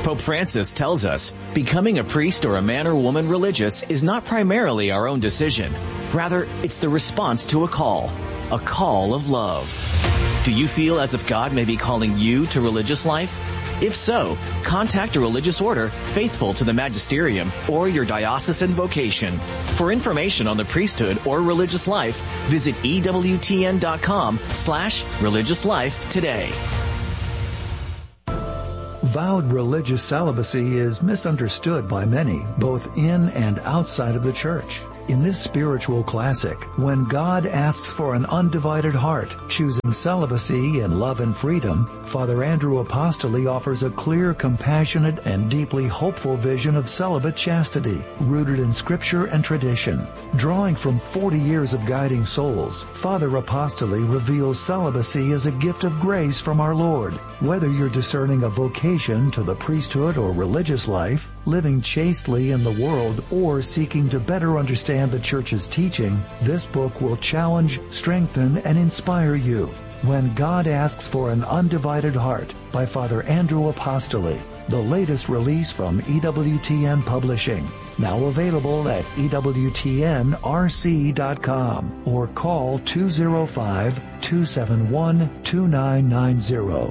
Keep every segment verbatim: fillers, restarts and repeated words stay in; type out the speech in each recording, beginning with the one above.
Pope Francis tells us, becoming a priest or a man or woman religious is not primarily our own decision. Rather, it's the response to a call, a call of love. Do you feel as if God may be calling you to religious life? If so, contact a religious order faithful to the magisterium or your diocesan vocation. For information on the priesthood or religious life, visit E W T N dot com slash religious life today. Vowed religious celibacy is misunderstood by many, both in and outside of the church. In this spiritual classic, when God asks for an undivided heart, choosing celibacy in love and freedom, Father Andrew Apostoli offers a clear, compassionate, and deeply hopeful vision of celibate chastity, rooted in Scripture and tradition. Drawing from forty years of guiding souls, Father Apostoli reveals celibacy as a gift of grace from our Lord. Whether you're discerning a vocation to the priesthood or religious life, living chastely in the world, or seeking to better understand the Church's teaching, this book will challenge, strengthen, and inspire you. When God Asks for an Undivided Heart by Father Andrew Apostoli, the latest release from E W T N Publishing. Now available at E W T N R C dot com or call two oh five, two seven one, two nine nine zero.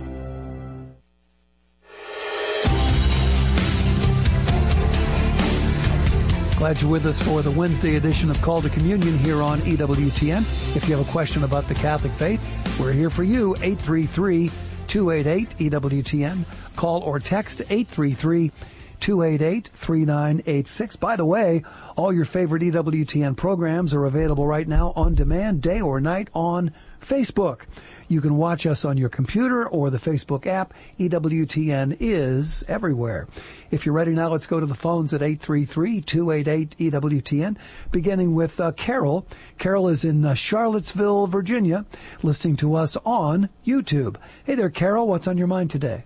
Glad you're with us for the Wednesday edition of Call to Communion here on E W T N. If you have a question about the Catholic faith, we're here for you, eight three three, two eight eight, E W T N. Call or text eight three three, two eight eight, three nine eight six. By the way, all your favorite E W T N programs are available right now on demand, day or night, on Facebook. You can watch us on your computer or the Facebook app. E W T N is everywhere. If you're ready now, let's go to the phones at eight three three, two eight eight, E W T N, beginning with uh, Carol. Carol is in uh, Charlottesville, Virginia, listening to us on YouTube. Hey there, Carol. What's on your mind today?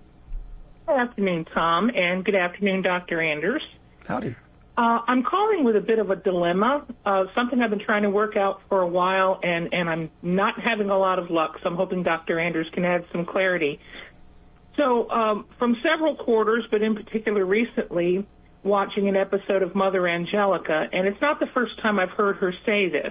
Good afternoon, Tom, and good afternoon, Doctor Anders. Howdy. Uh, I'm calling with a bit of a dilemma, uh, something I've been trying to work out for a while, and, and I'm not having a lot of luck, so I'm hoping Doctor Anders can add some clarity. So um, from several quarters, but in particular recently, watching an episode of Mother Angelica, and it's not the first time I've heard her say this,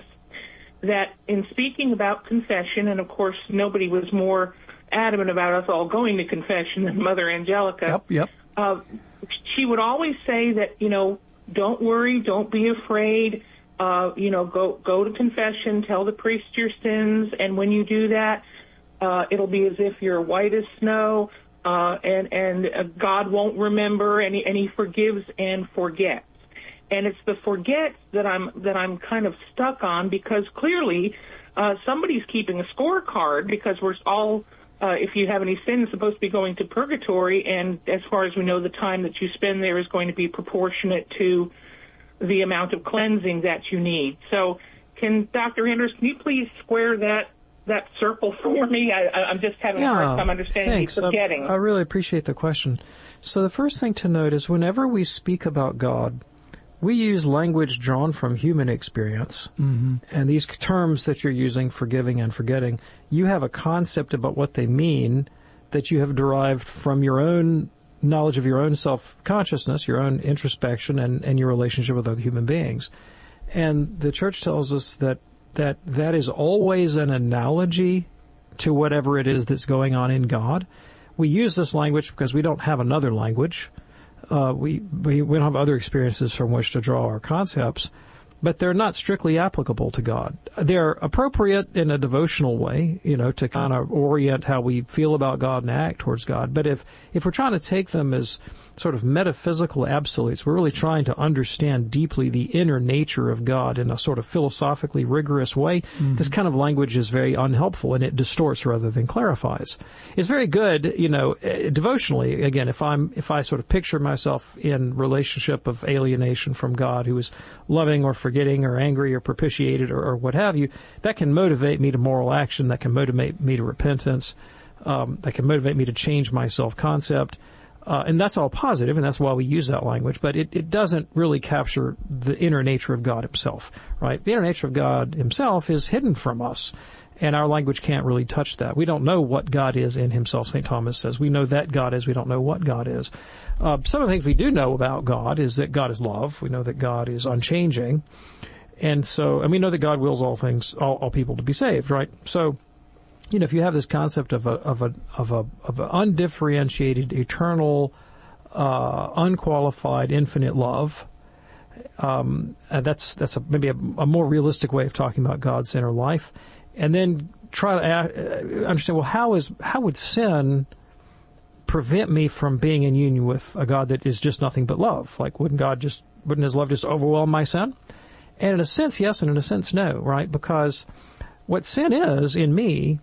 that in speaking about confession, and of course nobody was more adamant about us all going to confession than Mother Angelica, Yep, yep. Uh, she would always say that, you know, don't worry, don't be afraid, uh, you know, go go to confession, tell the priest your sins, and when you do that, uh, it'll be as if you're white as snow, uh, and, and uh, God won't remember, and he, and he forgives and forgets. And it's the forgets that I'm that I'm kind of stuck on, because clearly uh, somebody's keeping a scorecard, because we're all, uh, if you have any sins, supposed to be going to purgatory, and as far as we know, the time that you spend there is going to be proportionate to the amount of cleansing that you need. So can Doctor Anders, can you please square that that circle for me? I, I'm just having yeah, a hard time understanding thanks. forgetting. I, I really appreciate the question. So the first thing to note is whenever we speak about God, we use language drawn from human experience. Mm-hmm. And these terms that you're using, forgiving and forgetting, you have a concept about what they mean that you have derived from your own knowledge of your own self-consciousness, your own introspection, and, and your relationship with other human beings. And the Church tells us that that that is always an analogy to whatever it is that's going on in God. We use this language because we don't have another language. Uh, we, we we don't have other experiences from which to draw our concepts, but they're not strictly applicable to God. They're appropriate in a devotional way, you know, to kind of orient how we feel about God and act towards God. But if if we're trying to take them as sort of metaphysical absolutes, we're really trying to understand deeply the inner nature of God in a sort of philosophically rigorous way. Mm-hmm. This kind of language is very unhelpful, and it distorts rather than clarifies. It's very good, you know, devotionally. Again, if I'm if I sort of picture myself in relationship of alienation from God, who is loving or forgetting or angry or propitiated or, or what have you, that can motivate me to moral action. That can motivate me to repentance. Um, that can motivate me to change my self-concept. Uh, and that's all positive, and that's why we use that language, but it, it doesn't really capture the inner nature of God himself, right? The inner nature of God himself is hidden from us. And our language can't really touch that. We don't know what God is in himself, Saint Thomas says. We know that God is. We don't know what God is. Uh, some of the things we do know about God is that God is love. We know that God is unchanging. And so, and we know that God wills all things, all, all people to be saved, right? So, you know, if you have this concept of a, of a, of a, of an undifferentiated, eternal, uh, unqualified, infinite love, um, and that's, that's a, maybe a, a more realistic way of talking about God's inner life. And then try to uh, understand, well, how is, how would sin prevent me from being in union with a God that is just nothing but love? Like, wouldn't God just, wouldn't his love just overwhelm my sin? And in a sense, yes, and in a sense, no, right? Because what sin is in me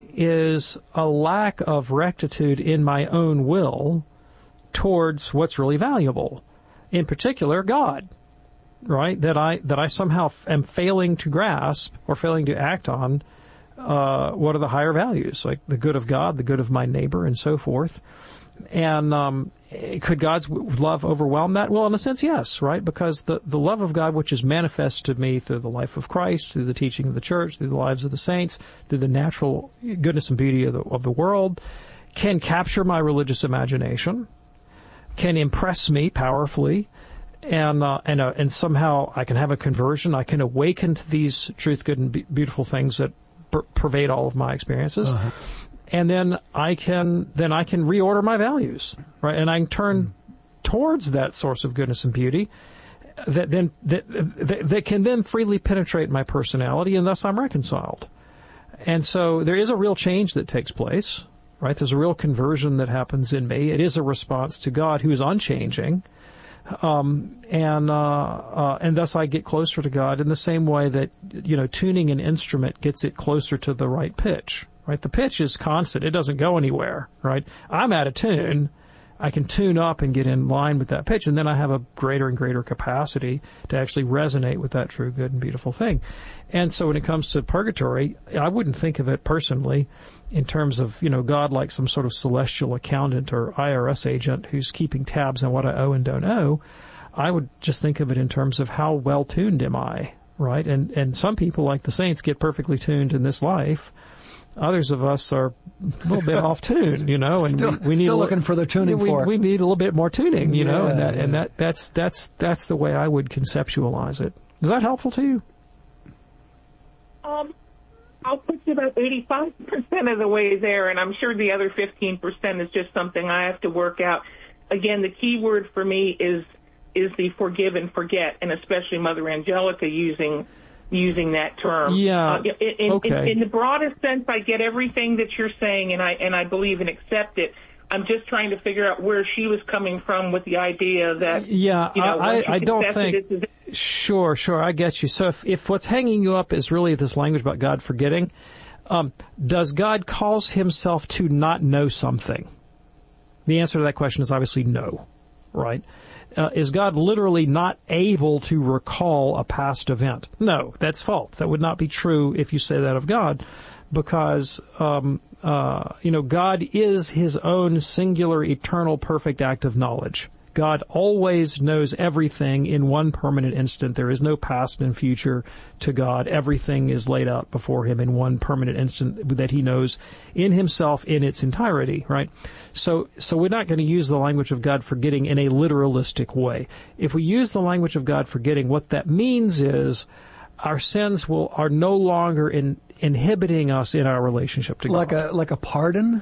is a lack of rectitude in my own will towards what's really valuable. In particular, God, right? That I, that I somehow am failing to grasp or failing to act on, uh, what are the higher values, like the good of God, the good of my neighbor, and so forth. And, um, could God's love overwhelm that? Well, in a sense, yes, right? Because the, the love of God, which is manifest to me through the life of Christ, through the teaching of the church, through the lives of the saints, through the natural goodness and beauty of the, of the world, can capture my religious imagination, can impress me powerfully, and, uh, and, uh, and somehow I can have a conversion. I can awaken to these truth, good, and be- beautiful things that per- pervade all of my experiences. Uh-huh. And then I can, then I can reorder my values, right? And I can turn mm. towards that source of goodness and beauty that then, that, that, that can then freely penetrate my personality, and thus I'm reconciled. And so there is a real change that takes place, right? There's a real conversion that happens in me. It is a response to God, who is unchanging. Um, and, uh, uh, and thus I get closer to God in the same way that, you know, tuning an instrument gets it closer to the right pitch. Right? The pitch is constant. It doesn't go anywhere, right? I'm out of tune. I can tune up and get in line with that pitch, and then I have a greater and greater capacity to actually resonate with that true, good, and beautiful thing. And so when it comes to purgatory, I wouldn't think of it personally in terms of, you know, God like some sort of celestial accountant or I R S agent who's keeping tabs on what I owe and don't owe. I would just think of it in terms of how well tuned am I, right? And, and some people, like the saints, get perfectly tuned in this life. Others of us are a little bit off tune, you know, and still, we, we need still a, looking for the tuning we, fork. We need a little bit more tuning, you yeah, know, and that, yeah. and that, that's, that's, that's the way I would conceptualize it. Is that helpful to you? Um, I'll put you about eighty-five percent of the way there, and I'm sure the other fifteen percent is just something I have to work out. Again, the key word for me is, is the forgive and forget, and especially Mother Angelica using using that term. Yeah. Uh, in, in, okay. in, in the broadest sense, I get everything that you're saying, and I and I believe and accept it. I'm just trying to figure out where she was coming from with the idea that, yeah, you know, I, I don't think, it, it, it, sure, sure, I get you. So if, if what's hanging you up is really this language about God forgetting, um, does God cause himself to not know something? The answer to that question is obviously no, right? Uh, is God literally not able to recall a past event? No, that's false. That would not be true if you say that of God, because, um, uh, you know, God is his own singular, eternal, perfect act of knowledge. God always knows everything in one permanent instant. There is no past and future to God. Everything is laid out before him in one permanent instant that he knows in himself in its entirety, right? So, so we're not going to use the language of God forgetting in a literalistic way. If we use the language of God forgetting, what that means is our sins will, are no longer in, inhibiting us in our relationship to like God. Like a, like a pardon?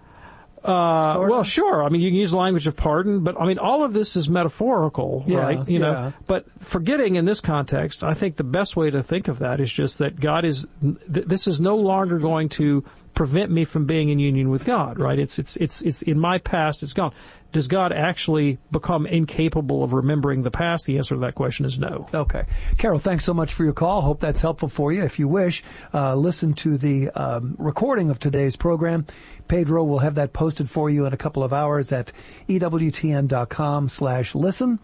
Uh, sort of? well, sure. I mean, you can use the language of pardon, but I mean, all of this is metaphorical, yeah, right? You yeah. know, but forgetting in this context, I think the best way to think of that is just that God is, th- this is no longer going to prevent me from being in union with God, right? It's, it's, it's, it's in my past, it's gone. Does God actually become incapable of remembering the past? The answer to that question is no. Okay. Carol, thanks so much for your call. Hope that's helpful for you. If you wish, uh, listen to the um, recording of today's program. Pedro will have that posted for you in a couple of hours at ewtn.com slash listen.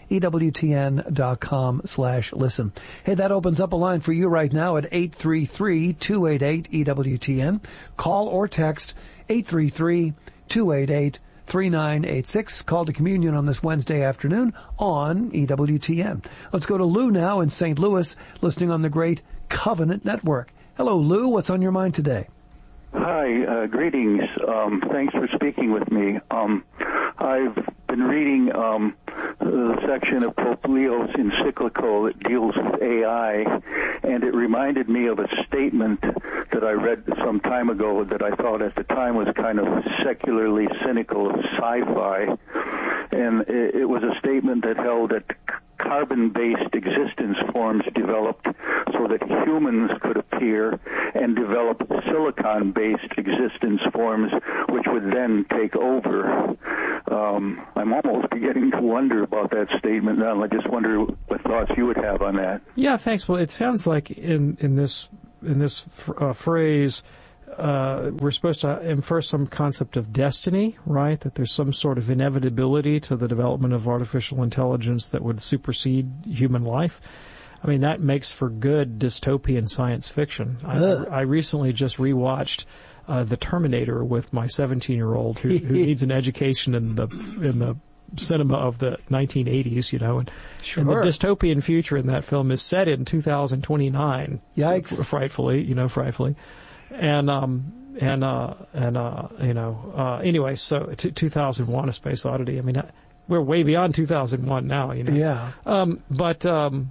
ewtn.com slash listen. Hey, that opens up a line for you right now at eight three three, two eight eight, E W T N. Call or text eight three three, two eight eight, three nine eight six. Call to communion on this Wednesday afternoon on E W T N. Let's go to Lou now in Saint Louis, listening on the great Covenant Network. Hello, Lou. What's on your mind today? Hi, uh, greetings. Um, thanks for speaking with me. Um, I've been reading um, the section of Pope Leo's encyclical that deals with A I, and it reminded me of a statement that I read some time ago that I thought at the time was kind of secularly cynical of sci-fi. And it, it was a statement that held that carbon-based existence forms developed so that humans could appear, and develop silicon-based existence forms which would then take over. Um, I'm almost beginning to wonder about that statement now. I just wonder what thoughts you would have on that. Yeah, thanks. Well, it sounds like in, in this in this uh, phrase, uh, we're supposed to infer some concept of destiny, right? That there's some sort of inevitability to the development of artificial intelligence that would supersede human life. I mean, that makes for good dystopian science fiction. I, I recently just rewatched uh, The Terminator with my seventeen-year-old who, who needs an education in the in the cinema of the nineteen eighties, you know. And, sure. and the dystopian future in that film is set in two thousand twenty-nine. Yikes. So, frightfully, you know, frightfully. And, um, and, uh, and, uh, you know, uh, anyway, so t- two thousand one, A Space Oddity. I mean, we're way beyond two thousand one now, you know. Yeah. Um, but, um,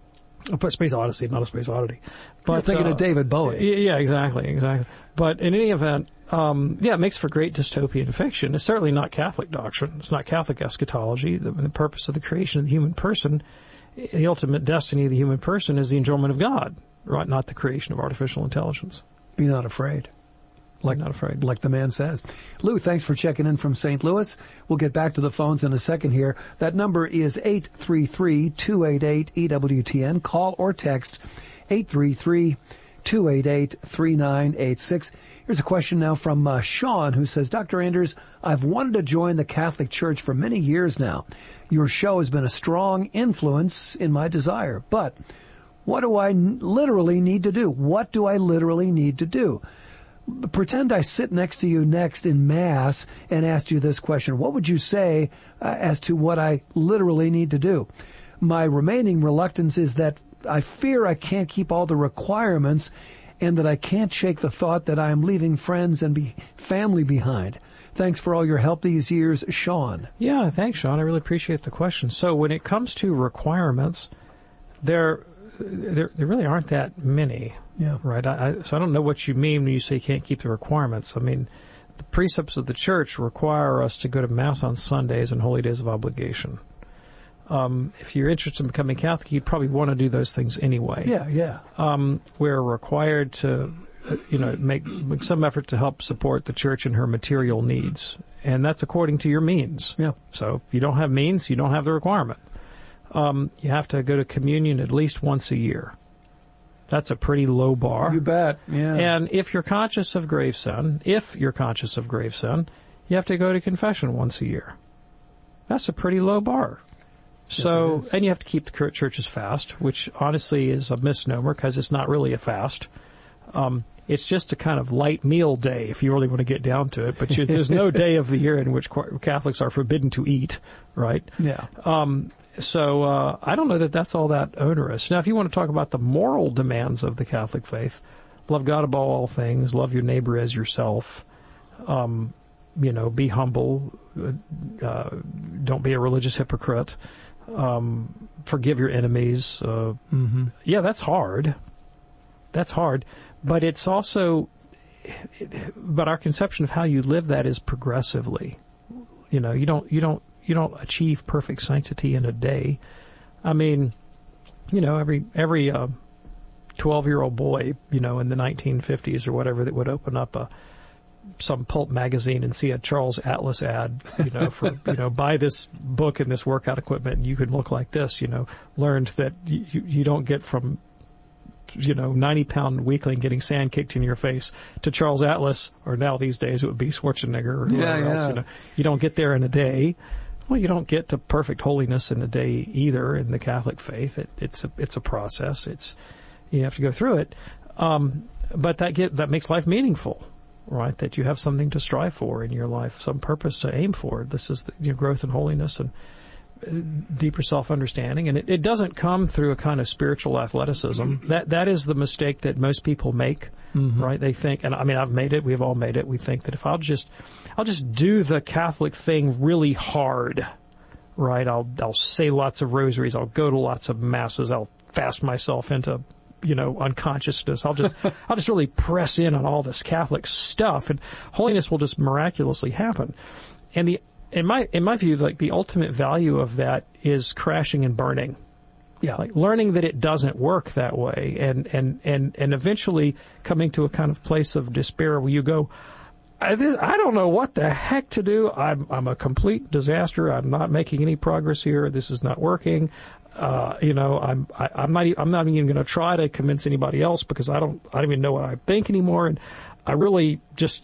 But Space Odyssey, not A Space Oddity. But You're thinking uh, of David Bowie. Yeah, exactly, exactly. But in any event, um, yeah, it makes for great dystopian fiction. It's certainly not Catholic doctrine. It's not Catholic eschatology. The, the purpose of the creation of the human person, the ultimate destiny of the human person, is the enjoyment of God, right? Not the creation of artificial intelligence. Be not afraid. Like, not afraid. Like the man says. Lou, thanks for checking in from Saint Louis. We'll get back to the phones in a second here. That number is eight three three, two eight eight, E W T N. Call or text eight three three, two eight eight, three nine eight six. Here's a question now from uh, Sean, who says, Doctor Anders, I've wanted to join the Catholic Church for many years now. Your show has been a strong influence in my desire. But what do I n- literally need to do? What do I literally need to do? Pretend I sit next to you next in Mass and asked you this question. What would you say uh, as to what I literally need to do? My remaining reluctance is that I fear I can't keep all the requirements and that I can't shake the thought that I am leaving friends and be family behind. Thanks for all your help these years, Sean. Yeah, thanks, Sean. I really appreciate the question. So when it comes to requirements, there there, there really aren't that many. Yeah. Right. I, I, so I don't know what you mean when you say you can't keep the requirements. I mean, the precepts of the church require us to go to Mass on Sundays and holy days of obligation. Um, if you're interested in becoming Catholic, you'd probably want to do those things anyway. Yeah, yeah. Um, we're required to, uh, you know, make, make some effort to help support the church in her material needs. And that's according to your means. Yeah. So if you don't have means, you don't have the requirement. Um, you have to go to communion at least once a year. That's a pretty low bar. You bet, yeah. And if you're conscious of grave sin, if you're conscious of grave sin, you have to go to confession once a year. That's a pretty low bar. So, yes, and you have to keep the church's fast, which honestly is a misnomer because it's not really a fast. Um, it's just a kind of light meal day if you really want to get down to it. But you, there's no day of the year in which Catholics are forbidden to eat, right? Yeah. Um, So uh, I don't know that that's all that onerous. Now, if you want to talk about the moral demands of the Catholic faith, love God above all things, love your neighbor as yourself, um, you know, be humble, uh, don't be a religious hypocrite, um, forgive your enemies. Uh, mm-hmm. Yeah, that's hard. That's hard. But it's also, but our conception of how you live that is progressively. You know, you don't, you don't, You don't achieve perfect sanctity in a day. I mean, you know, every every uh, twelve-year-old boy, you know, in the nineteen fifties or whatever, that would open up a some pulp magazine and see a Charles Atlas ad, you know, for you know, buy this book and this workout equipment and you can look like this. You know, learned that you you don't get from you know ninety-pound weakling getting sand kicked in your face to Charles Atlas, or now these days it would be Schwarzenegger or whoever yeah, else. yeah. You know, you don't get there in a day. Well, you don't get to perfect holiness in a day either in the Catholic faith. It, it's a, it's a process. It's, you have to go through it. Um, but that get, that makes life meaningful, right? That you have something to strive for in your life, some purpose to aim for. This is the, you know, growth in holiness. And deeper self-understanding, and it, it doesn't come through a kind of spiritual athleticism. That that is the mistake that most people make, mm-hmm. right? They think, and I mean, I've made it. We've all made it. We think that if I'll just, I'll just do the Catholic thing really hard, right? I'll I'll say lots of rosaries. I'll go to lots of masses. I'll fast myself into, you know, unconsciousness. I'll just I'll just really press in on all this Catholic stuff, and holiness will just miraculously happen. And the In my in my view, like the ultimate value of that is crashing and burning. Yeah. Like learning that it doesn't work that way, and, and, and, and eventually coming to a kind of place of despair where you go, I, this, I don't know what the heck to do. I'm I'm a complete disaster. I'm not making any progress here. This is not working. Uh, you know, I'm I, I'm not I'm not even going to try to convince anybody else because I don't I don't even know what I think anymore. And I really just